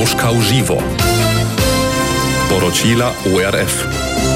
Radiološka v živo. Poročila ORF.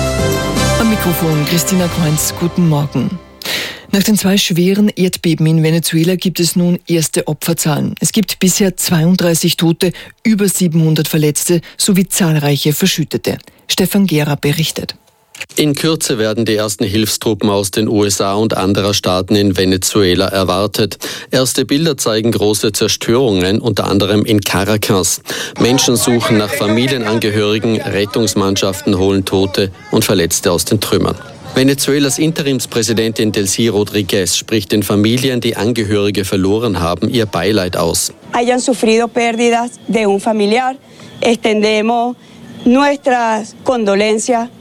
Am Mikrofon Christina Kreunz, guten Morgen. Nach den 2 schweren Erdbeben in Venezuela gibt es nun erste Opferzahlen. Es gibt bisher 32 Tote, über 700 Verletzte sowie zahlreiche Verschüttete. Stefan Gera berichtet. In Kürze werden die ersten Hilfstruppen aus den USA und anderer Staaten in Venezuela erwartet. Erste Bilder zeigen große Zerstörungen, unter anderem in Caracas. Menschen suchen nach Familienangehörigen, Rettungsmannschaften holen Tote und Verletzte aus den Trümmern. Venezuelas Interimspräsidentin Delcy Rodríguez spricht den Familien, die Angehörige verloren haben, ihr Beileid aus. Hayan sufrido pérdidas de un familiar, extendemos nuestras condolencias.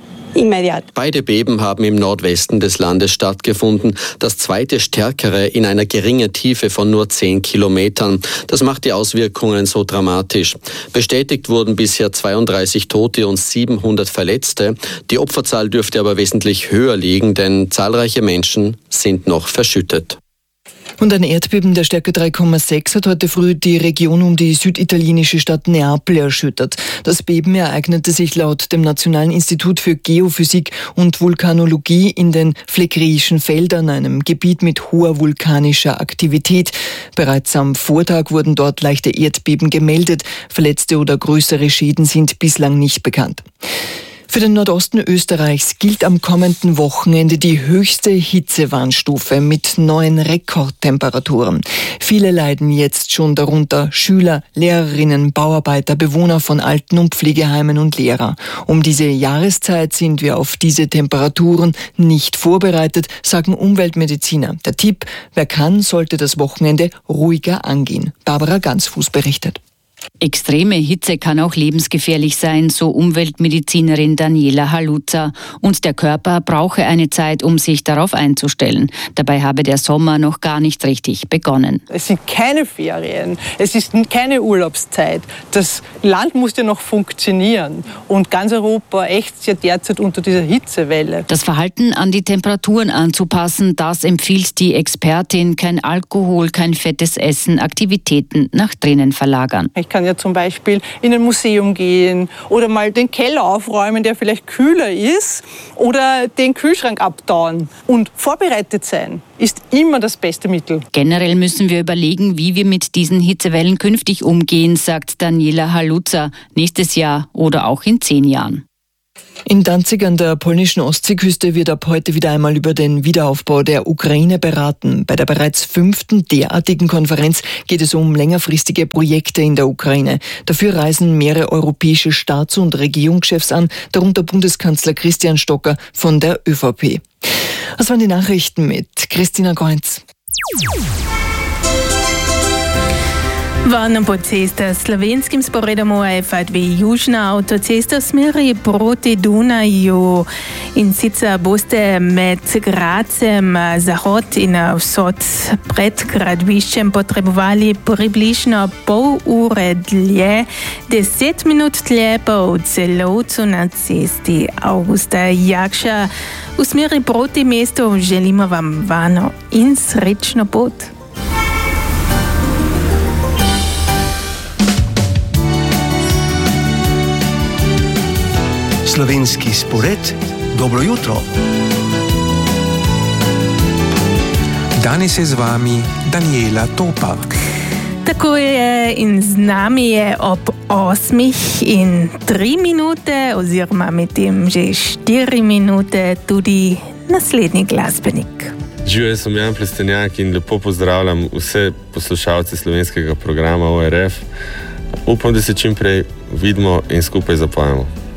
Beide Beben haben im Nordwesten des Landes stattgefunden, das zweite stärkere in einer geringen Tiefe von nur 10 Kilometern. Das macht die Auswirkungen so dramatisch. Bestätigt wurden bisher 32 Tote und 700 Verletzte. Die Opferzahl dürfte aber wesentlich höher liegen, denn zahlreiche Menschen sind noch verschüttet. Und ein Erdbeben der Stärke 3,6 hat heute früh die Region um die süditalienische Stadt Neapel erschüttert. Das Beben ereignete sich laut dem Nationalen Institut für Geophysik und Vulkanologie in den Phlegreischen Feldern, einem Gebiet mit hoher vulkanischer Aktivität. Bereits am Vortag wurden dort leichte Erdbeben gemeldet. Verletzte oder größere Schäden sind bislang nicht bekannt. Für den Nordosten Österreichs gilt am kommenden Wochenende die höchste Hitzewarnstufe mit neuen Rekordtemperaturen. Viele leiden jetzt schon darunter: Schüler, Lehrerinnen, Bauarbeiter, Bewohner von Alten- und Pflegeheimen und Lehrer. Um diese Jahreszeit sind wir auf diese Temperaturen nicht vorbereitet, sagen Umweltmediziner. Der Tipp: wer kann, sollte das Wochenende ruhiger angehen. Barbara Gansfuß berichtet. Extreme Hitze kann auch lebensgefährlich sein, so Umweltmedizinerin Daniela Haluza. Und der Körper brauche eine Zeit, um sich darauf einzustellen. Dabei habe der Sommer noch gar nicht richtig begonnen. Es sind keine Ferien, es ist keine Urlaubszeit. Das Land muss ja noch funktionieren. Und ganz Europa ächzt ja derzeit unter dieser Hitzewelle. Das Verhalten an die Temperaturen anzupassen, das empfiehlt die Expertin. Kein Alkohol, kein fettes Essen, Aktivitäten nach drinnen verlagern. Ich kann ja zum Beispiel in ein Museum gehen oder mal den Keller aufräumen, der vielleicht kühler ist, oder den Kühlschrank abtauen. Und vorbereitet sein ist immer das beste Mittel. Generell müssen wir überlegen, wie wir mit diesen Hitzewellen künftig umgehen, sagt Daniela Haluza. Nächstes Jahr oder auch in 10 Jahren. In Danzig an der polnischen Ostseeküste wird ab heute wieder einmal über den Wiederaufbau der Ukraine beraten. Bei der bereits 5. derartigen Konferenz geht es um längerfristige Projekte in der Ukraine. Dafür reisen mehrere europäische Staats- und Regierungschefs an, darunter Bundeskanzler Christian Stocker von der ÖVP. Das waren die Nachrichten mit Christina Kreunz. Varno po cestah s slovenskim sporedom UEFA 2 južna avtocesta v smeri proti Dunaju. In sicer boste med Grazem zahod in vzhod pred gradbiščem potrebovali približno pol ure dlje, 10 minut dlje pa v Celovcu na cesti Augusta Jakša. V smeri proti mestu želimo vam varno in srečno pot. Slovenski spored, dobro jutro. Danes je z vami Daniela Topa. Tako je in z nami je ob 8:03 oziroma medtem že 4 minute tudi naslednji glasbenik. Živijo, sem Jan Plestenjak in lepo pozdravljam vse poslušalce slovenskega programa ORF. Upam, da se čim prej vidimo in skupaj zapojemo.